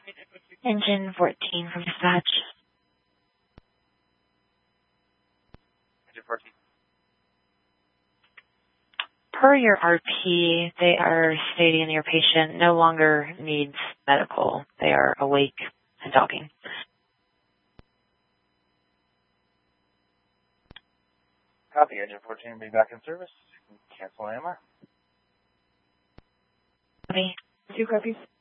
Engine 14 from dispatch. Engine 14. Per your RP, they are stating your patient no longer needs medical. They are awake and talking. Copy. Engine 14 be back in service. Cancel AMR. Copy. 2 copies.